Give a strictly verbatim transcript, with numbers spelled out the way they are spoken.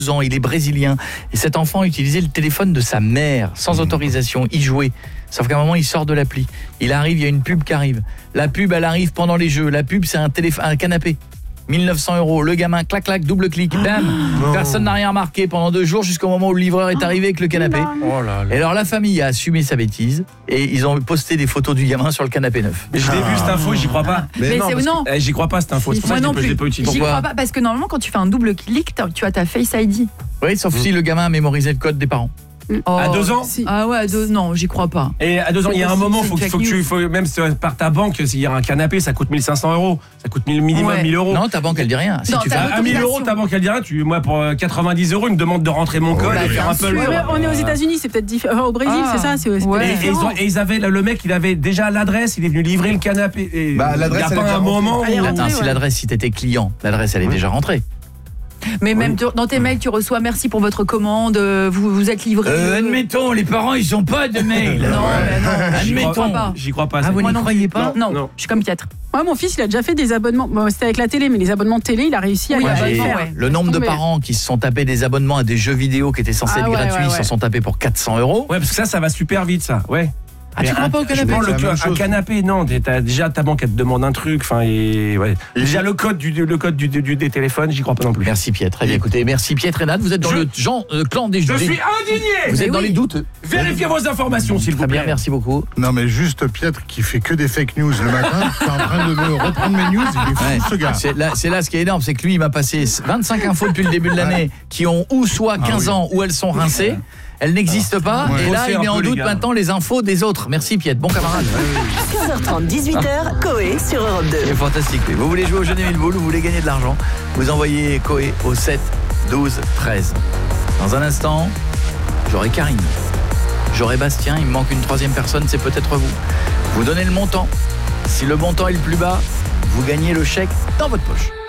ans, il est brésilien. Et cet enfant utilisait le téléphone de sa mère, sans mmh. autorisation, y jouait. Sauf qu'à un moment, il sort de l'appli. Il arrive, il y a une pub qui arrive. La pub, elle arrive pendant les jeux. La pub, c'est un, téléphone, un canapé. mille neuf cents euros. Le gamin, clac, clac, double clic, bam. Oh. Personne n'a rien remarqué pendant deux jours jusqu'au moment où le livreur est arrivé avec le canapé. Oh là là. Et alors, la famille a assumé sa bêtise et ils ont posté des photos du gamin sur le canapé neuf. Mais je l'ai vu cette info, j'y crois pas. Mais, mais non, c'est, non. Que, j'y crois pas cette info. C'est pour ça que je l'ai pas utilisé. J'y crois pas parce que normalement, quand tu fais un double clic, tu as ta Face I D. Oui, sauf mmh. si le gamin a mémorisé le code des parents. Oh, à deux ans si. Ah ouais, à deux, non, j'y crois pas. Et à deux ans, il y a un moment, faut, faut que tu, faut, même par ta banque, s'il y a un canapé, ça coûte mille cinq cents euros. Ça coûte minimum ouais. mille euros. Non, ta banque, elle dit rien. Si non, tu fais à mille euros, ta banque, elle dit rien. Tu, moi, pour quatre-vingt-dix euros, ils me demandent de rentrer mon code oh, et faire un peu le. On est aux États-Unis, c'est peut-être différent. Au Brésil, ah, c'est ça. C'est, c'est ouais. et, et, ils ont, et ils avaient, le mec, il avait déjà l'adresse, il est venu livrer le canapé. Et bah, l'adresse, il n'y a pas un moment. Attends, si l'adresse, si t'étais client, l'adresse, elle est déjà rentrée. Mais même oui. dans tes mails, tu reçois merci pour votre commande, vous vous êtes livré. Euh, admettons, les parents, ils ont pas de mail. non, mais non, admettons. Pas. J'y crois pas. Ah, vous Moi n'y croyez pas? Non, non, je suis comme Pietre. Ouais, mon fils, il a déjà fait des abonnements. Bon, c'était avec la télé, mais les abonnements de télé, il a réussi à oui, les faire. Ouais. Le nombre de parents qui se sont tapés des abonnements à des jeux vidéo qui étaient censés ah, être ouais, gratuits, ouais, ouais. se sont tapés pour quatre cents euros. Ouais, parce que ça, ça va super vite, ça. Ouais. Ah, tu crois pas au canapé? Le, un canapé, non. T'as, déjà, ta banque, elle te demande un truc. Enfin, et ouais. Déjà, le code du, le code du, du, des téléphones, j'y crois pas non plus. Merci Pietre. Très bien, écoutez, merci Pietre et Nat. Vous êtes dans je, le genre, euh, clan des. Je des, suis indigné. Vous êtes mais dans oui. les doutes. Vérifiez vos informations, s'il vous plaît. Très bien, merci beaucoup. Non, mais juste Pietre qui fait que des fake news le matin, qui est en train de me reprendre mes news. Il est fou, ouais. ce gars. C'est là, c'est là ce qui est énorme, c'est que lui, il m'a passé vingt-cinq infos depuis le début de l'année qui ont ou soit quinze ah, oui. ans ou elles sont rincées. Elle n'existe pas ouais. et là il met en doute maintenant les infos des autres. Merci Piette, bon camarade. quinze heures trente, dix-huit heures, Coé sur Europe deux. C'est fantastique. Vous voulez jouer au jeu des mille boules ou vous voulez gagner de l'argent, vous envoyez Coé au sept douze treize. Dans un instant, j'aurai Karine, j'aurai Bastien, il me manque une troisième personne, c'est peut-être vous. Vous donnez le montant. Si le montant est le plus bas, vous gagnez le chèque dans votre poche.